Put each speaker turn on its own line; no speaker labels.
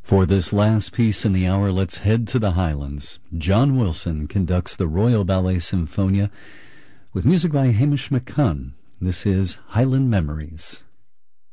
For this last piece in the hour, let's head to the Highlands. John Wilson conducts the Royal Ballet Symphonia with music by Hamish McCunn. This is Highland Memories.